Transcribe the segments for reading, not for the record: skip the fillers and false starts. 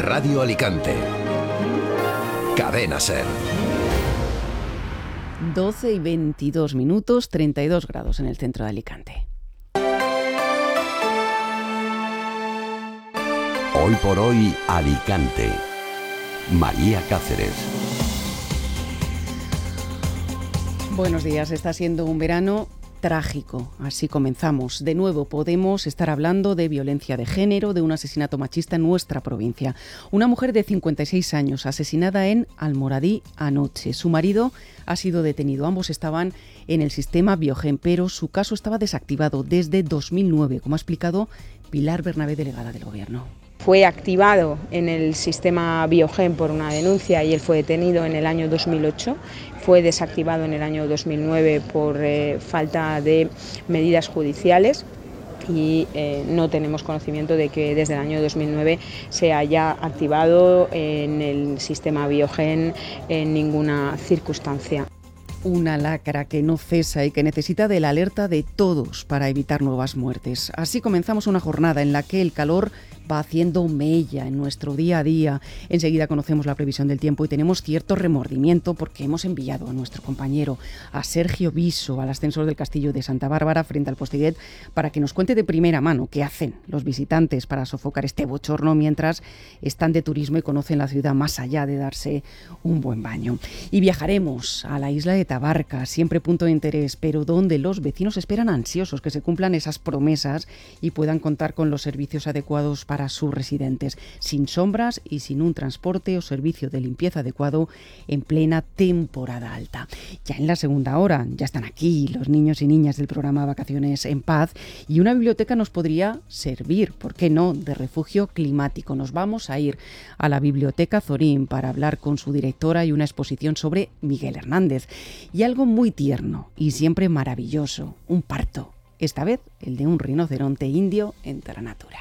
Radio Alicante. Cadena SER. 12 y 22 minutos, 32 grados en el centro de Alicante. Hoy por hoy, Alicante. María Cáceres. Buenos días, está siendo un verano trágico. Así comenzamos. De nuevo podemos estar hablando de violencia de género, de un asesinato machista en nuestra provincia. Una mujer de 56 años asesinada en Almoradí anoche. Su marido ha sido detenido. Ambos estaban en el sistema Biogen, pero su caso estaba desactivado desde 2009, como ha explicado Pilar Bernabé, delegada del Gobierno. Fue activado en el sistema Biogen por una denuncia y él fue detenido en el año 2008. Fue desactivado en el año 2009 por falta de medidas judiciales y no tenemos conocimiento de que desde el año 2009 se haya activado en el sistema Biogen en ninguna circunstancia. Una lacra que no cesa y que necesita de la alerta de todos para evitar nuevas muertes. Así comenzamos una jornada en la que el calor va haciendo mella en nuestro día a día. Enseguida conocemos la previsión del tiempo y tenemos cierto remordimiento porque hemos enviado a nuestro compañero, a Sergio Viso, al ascensor del Castillo de Santa Bárbara frente al Postiguet, para que nos cuente de primera mano qué hacen los visitantes para sofocar este bochorno mientras están de turismo y conocen la ciudad más allá de darse un buen baño. Y viajaremos a la isla de Tabarca, siempre punto de interés, pero donde los vecinos esperan ansiosos que se cumplan esas promesas y puedan contar con los servicios adecuados para sus residentes, sin sombras y sin un transporte o servicio de limpieza adecuado en plena temporada alta. Ya en la segunda hora ya están aquí los niños y niñas del programa Vacaciones en Paz y una biblioteca nos podría servir, ¿por qué no?, de refugio climático. Nos vamos a ir a la Biblioteca Zorín para hablar con su directora y una exposición sobre Miguel Hernández. Y algo muy tierno y siempre maravilloso, un parto, esta vez el de un rinoceronte indio en Teranatura.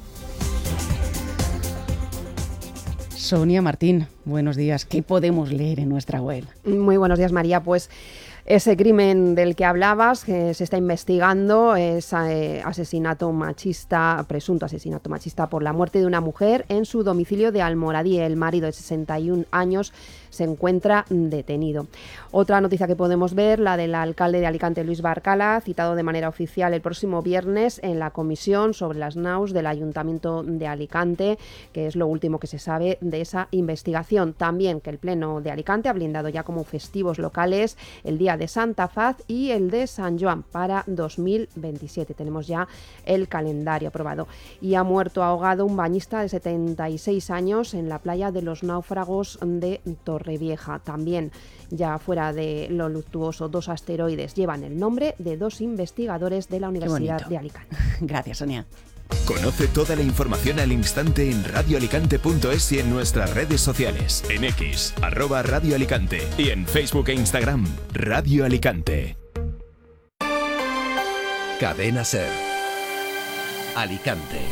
Sonia Martín, buenos días. ¿Qué podemos leer en nuestra web? Muy buenos días, María. Pues ese crimen del que hablabas, que se está investigando, es asesinato machista, presunto asesinato machista por la muerte de una mujer en su domicilio de Almoradí. El marido de 61 años se encuentra detenido. Otra noticia que podemos ver, la del alcalde de Alicante, Luis Barcala, citado de manera oficial el próximo viernes en la comisión sobre las NAUS del Ayuntamiento de Alicante, que es lo último que se sabe de esa investigación. También que el Pleno de Alicante ha blindado ya como festivos locales el Día de Santa Faz y el de San Joan para 2027. Tenemos ya el calendario aprobado. Y ha muerto ahogado un bañista de 76 años en la playa de los Náufragos de Torrevieja. También, ya fuera de lo luctuoso, 2 asteroides llevan el nombre de 2 investigadores de la Universidad de Alicante. Gracias, Sonia. Conoce toda la información al instante en radioalicante.es y en nuestras redes sociales, en X, @Radio Alicante, y en Facebook e Instagram, Radio Alicante. Cadena SER. Alicante.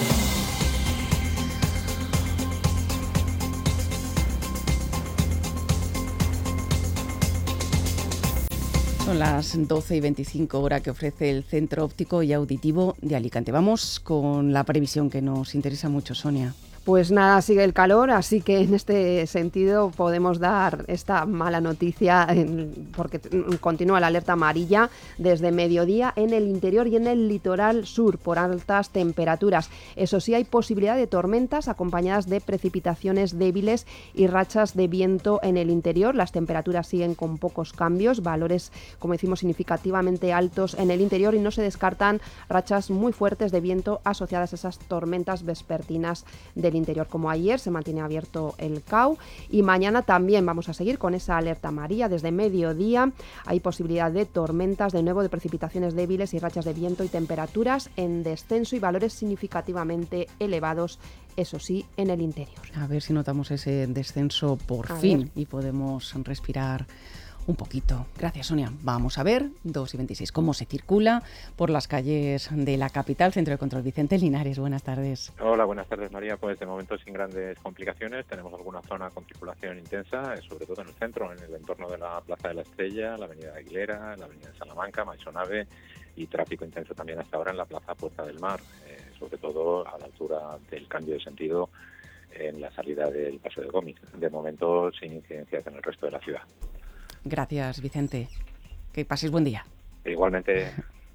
Son las 12 y 25, hora que ofrece el Centro Óptico y Auditivo de Alicante. Vamos con la previsión que nos interesa mucho, Sonia. Pues nada, sigue el calor, así que en este sentido podemos dar esta mala noticia porque continúa la alerta amarilla desde mediodía en el interior y en el litoral sur por altas temperaturas. Eso sí, hay posibilidad de tormentas acompañadas de precipitaciones débiles y rachas de viento en el interior. Las temperaturas siguen con pocos cambios, valores, como decimos, significativamente altos en el interior, y no se descartan rachas muy fuertes de viento asociadas a esas tormentas vespertinas del interior. Como ayer se mantiene abierto el CAU y mañana también vamos a seguir con esa alerta amarilla desde mediodía. Hay posibilidad de tormentas, de nuevo de precipitaciones débiles y rachas de viento y temperaturas en descenso y valores significativamente elevados, eso sí, en el interior. A ver si notamos ese descenso por fin y podemos respirar un poquito. Gracias, Sonia. Vamos a ver, 2 y 26, cómo se circula por las calles de la capital. Centro de Control, Vicente Linares, buenas tardes. Hola, buenas tardes, María. Pues de momento sin grandes complicaciones. Tenemos alguna zona con circulación intensa, sobre todo en el centro, en el entorno de la Plaza de la Estrella, la Avenida de Aguilera, la Avenida de Salamanca, Maisonave, y tráfico intenso también hasta ahora en la Plaza Puerta del Mar, sobre todo a la altura del cambio de sentido en la salida del Paso de Gómez. De momento, sin incidencias en el resto de la ciudad. Gracias, Vicente. Que paséis buen día. Igualmente.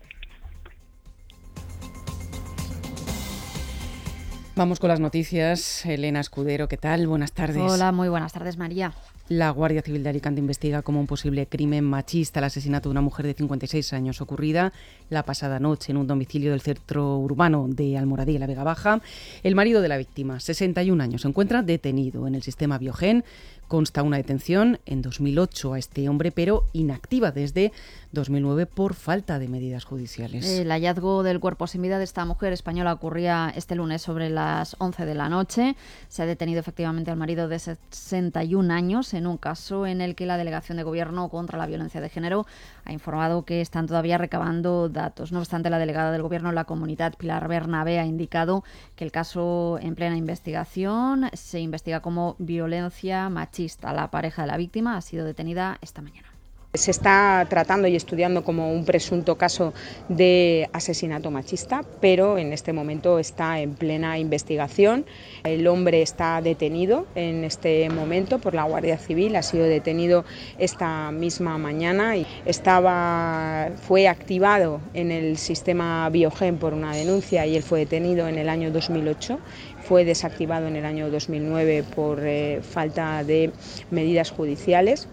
Vamos con las noticias. Elena Escudero, ¿qué tal? Buenas tardes. Hola, muy buenas tardes, María. La Guardia Civil de Alicante investiga como un posible crimen machista el asesinato de una mujer de 56 años ocurrida la pasada noche en un domicilio del centro urbano de Almoradí, en la Vega Baja. El marido de la víctima, 61 años, se encuentra detenido en el sistema Biogen. Consta una detención en 2008 a este hombre, pero inactiva desde 2009 por falta de medidas judiciales. El hallazgo del cuerpo sin vida de esta mujer española ocurría este lunes sobre las 11 de la noche. Se ha detenido efectivamente al marido de 61 años en un caso en el que la Delegación de Gobierno contra la Violencia de Género ha informado que están todavía recabando datos. No obstante, la delegada del Gobierno en la comunidad, Pilar Bernabé, ha indicado que el caso en plena investigación se investiga como violencia machista. La pareja de la víctima ha sido detenida esta mañana. Se está tratando y estudiando como un presunto caso de asesinato machista, pero en este momento está en plena investigación. El hombre está detenido en este momento por la Guardia Civil, ha sido detenido esta misma mañana y fue activado en el sistema Biogen por una denuncia y él fue detenido en el año 2008. Fue desactivado en el año 2009 por falta de medidas judiciales.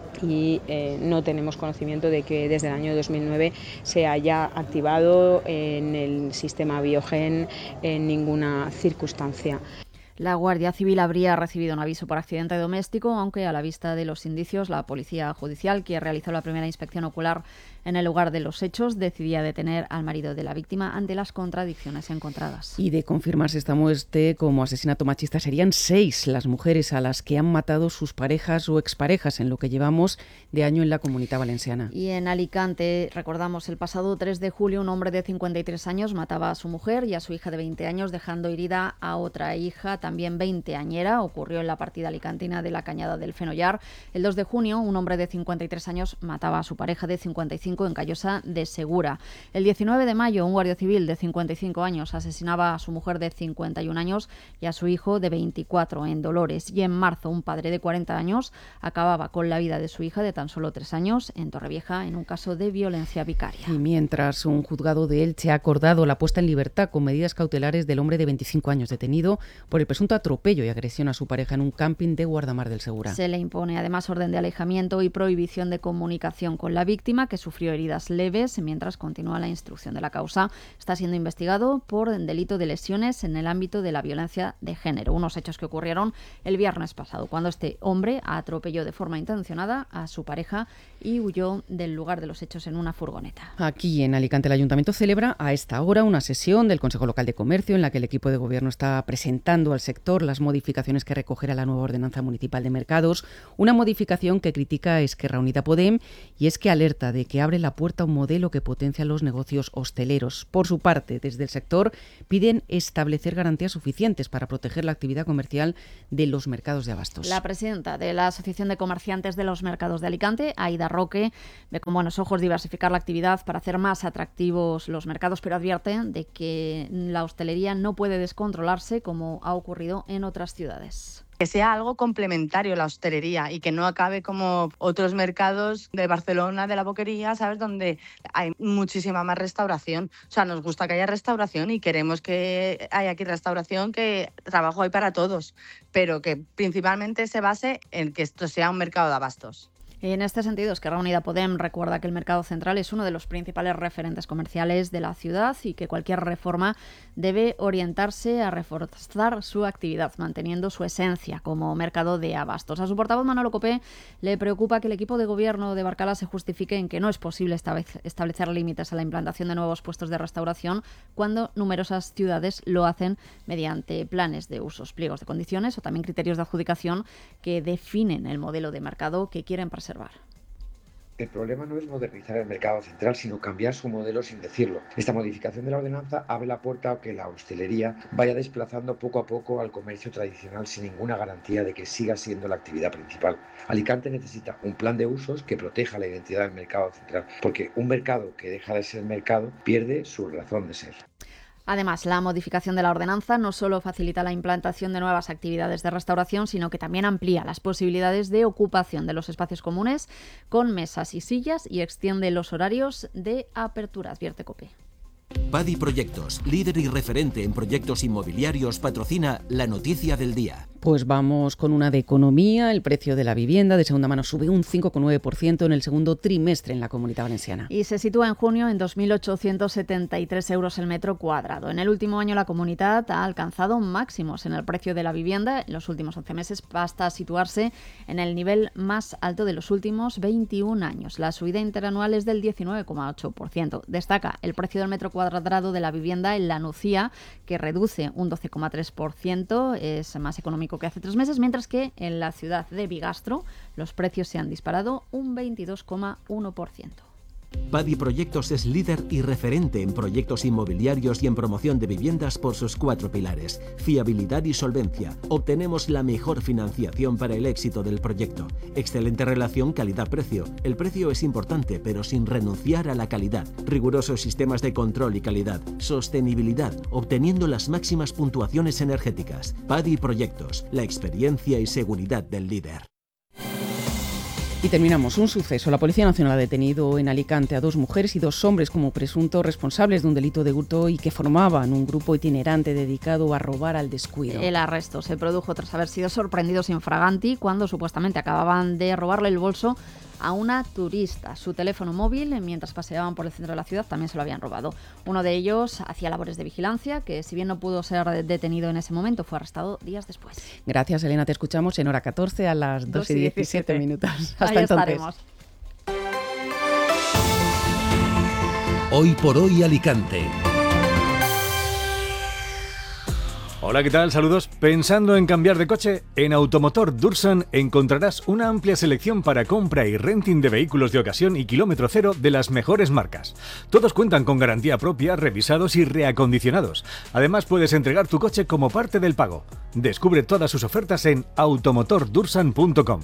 Y no tenemos conocimiento de que desde el año 2009 se haya activado en el sistema Biogen en ninguna circunstancia. La Guardia Civil habría recibido un aviso por accidente doméstico, aunque a la vista de los indicios, la Policía Judicial, que realizó la primera inspección ocular en el lugar de los hechos, decidía detener al marido de la víctima ante las contradicciones encontradas. Y de confirmarse esta muerte como asesinato machista, serían 6 las mujeres a las que han matado sus parejas o exparejas en lo que llevamos de año en la Comunidad Valenciana. Y en Alicante, recordamos, el pasado 3 de julio, un hombre de 53 años mataba a su mujer y a su hija de 20 años, dejando herida a otra hija, también 20añera. Ocurrió en la partida alicantina de la Cañada del Fenollar. El 2 de junio, un hombre de 53 años mataba a su pareja de 55 en Callosa de Segura. El 19 de mayo, un guardia civil de 55 años asesinaba a su mujer de 51 años y a su hijo de 24 en Dolores. Y en marzo, un padre de 40 años acababa con la vida de su hija de tan solo 3 años en Torrevieja en un caso de violencia vicaria. Y mientras un juzgado de Elche ha acordado la puesta en libertad con medidas cautelares del hombre de 25 años detenido por el presunto atropello y agresión a su pareja en un camping de Guardamar del Segura. Se le impone además orden de alejamiento y prohibición de comunicación con la víctima, que sufrió heridas leves mientras continúa la instrucción de la causa. Está siendo investigado por delito de lesiones en el ámbito de la violencia de género. Unos hechos que ocurrieron el viernes pasado, cuando este hombre atropelló de forma intencionada a su pareja y huyó del lugar de los hechos en una furgoneta. Aquí en Alicante el Ayuntamiento celebra a esta hora una sesión del Consejo Local de Comercio en la que el equipo de gobierno está presentando al sector las modificaciones que recogerá la nueva ordenanza municipal de mercados, una modificación que critica Esquerra Unida Podem y es que alerta de que abre la puerta a un modelo que potencia los negocios hosteleros. Por su parte, desde el sector piden establecer garantías suficientes para proteger la actividad comercial de los mercados de abastos. La presidenta de la Asociación de Comerciantes de los Mercados de Alicante, Aida Roque, ve con buenos ojos diversificar la actividad para hacer más atractivos los mercados, pero advierte de que la hostelería no puede descontrolarse como ha ocurrido en otras ciudades. Que sea algo complementario la hostelería y que no acabe como otros mercados de Barcelona, de la Boquería, ¿sabes? Donde hay muchísima más restauración. O sea, nos gusta que haya restauración y queremos que haya aquí restauración, que trabajo hay para todos, pero que principalmente se base en que esto sea un mercado de abastos. En este sentido, Esquerra Unida Podem recuerda que el mercado central es uno de los principales referentes comerciales de la ciudad y que cualquier reforma debe orientarse a reforzar su actividad, manteniendo su esencia como mercado de abastos. A su portavoz, Manolo Copé, le preocupa que el equipo de gobierno de Barcala se justifique en que no es posible establecer límites a la implantación de nuevos puestos de restauración cuando numerosas ciudades lo hacen mediante planes de usos, pliegos de condiciones o también criterios de adjudicación que definen el modelo de mercado que quieren preservar. El problema no es modernizar el mercado central, sino cambiar su modelo sin decirlo. Esta modificación de la ordenanza abre la puerta a que la hostelería vaya desplazando poco a poco al comercio tradicional sin ninguna garantía de que siga siendo la actividad principal. Alicante necesita un plan de usos que proteja la identidad del mercado central, porque un mercado que deja de ser mercado pierde su razón de ser. Además, la modificación de la ordenanza no solo facilita la implantación de nuevas actividades de restauración, sino que también amplía las posibilidades de ocupación de los espacios comunes con mesas y sillas y extiende los horarios de apertura, advierte COPE. Padi Proyectos, líder y referente en proyectos inmobiliarios, patrocina la noticia del día. Pues vamos con una de economía. El precio de la vivienda de segunda mano sube un 5,9% en el segundo trimestre en la Comunidad Valenciana. Y se sitúa en junio en 2.873 euros el metro cuadrado. En el último año la comunidad ha alcanzado máximos en el precio de la vivienda. En los últimos 11 meses basta situarse en el nivel más alto de los últimos 21 años. La subida interanual es del 19,8%. Destaca el precio del metro cuadrado de la vivienda en La Nucía, que reduce un 12,3%, es más económico que hace 3 meses, mientras que en la ciudad de Bigastro los precios se han disparado un 22,1%. Padi Proyectos es líder y referente en proyectos inmobiliarios y en promoción de viviendas por sus 4 pilares: fiabilidad y solvencia. Obtenemos la mejor financiación para el éxito del proyecto. Excelente relación calidad-precio. El precio es importante, pero sin renunciar a la calidad. Rigurosos sistemas de control y calidad. Sostenibilidad, obteniendo las máximas puntuaciones energéticas. Padi Proyectos, la experiencia y seguridad del líder. Y terminamos. Un suceso. La Policía Nacional ha detenido en Alicante a 2 mujeres y 2 hombres como presuntos responsables de un delito de hurto y que formaban un grupo itinerante dedicado a robar al descuido. El arresto se produjo tras haber sido sorprendidos infraganti cuando supuestamente acababan de robarle el bolso a una turista. Su teléfono móvil, mientras paseaban por el centro de la ciudad, también se lo habían robado. Uno de ellos hacía labores de vigilancia, que si bien no pudo ser detenido en ese momento, fue arrestado días después. Gracias, Elena. Te escuchamos en Hora 14 a las 2:17 minutos. Hasta Ahí entonces. estaremos. Hoy por hoy Alicante. Hola, ¿qué tal? Saludos. ¿Pensando en cambiar de coche? En Automotor Dursan encontrarás una amplia selección para compra y renting de vehículos de ocasión y kilómetro cero de las mejores marcas. Todos cuentan con garantía propia, revisados y reacondicionados. Además, puedes entregar tu coche como parte del pago. Descubre todas sus ofertas en automotordursan.com.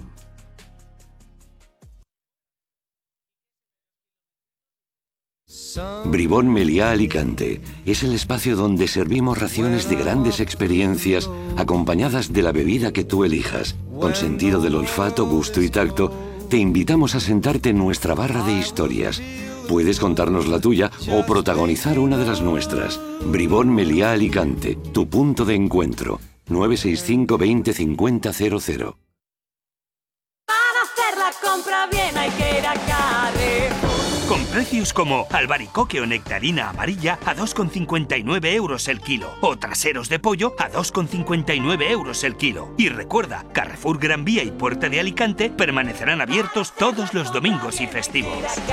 Bribón Meliá Alicante es el espacio donde servimos raciones de grandes experiencias acompañadas de la bebida que tú elijas. Con sentido del olfato, gusto y tacto, te invitamos a sentarte en nuestra barra de historias. Puedes contarnos la tuya o protagonizar una de las nuestras. Bribón Meliá Alicante, tu punto de encuentro. 965 20 50 00. Para hacer la compra bien hay que ir a Carrefour. Con precios como albaricoque o nectarina amarilla a 2,59 euros el kilo. O traseros de pollo a 2,59 euros el kilo. Y recuerda, Carrefour Gran Vía y Puerta de Alicante permanecerán abiertos todos los domingos y festivos.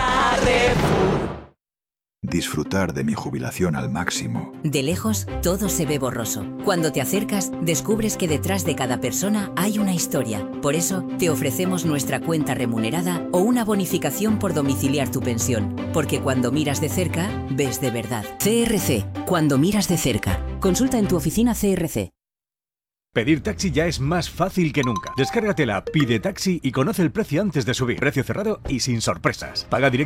Disfrutar de mi jubilación al máximo. De lejos, todo se ve borroso. Cuando te acercas, descubres que detrás de cada persona hay una historia. Por eso, te ofrecemos nuestra cuenta remunerada o una bonificación por domiciliar tu pensión. Porque cuando miras de cerca, ves de verdad. CRC, cuando miras de cerca. Consulta en tu oficina CRC. Pedir taxi ya es más fácil que nunca. Descárgate la Pide Taxi y conoce el precio antes de subir. Precio cerrado y sin sorpresas. Paga directo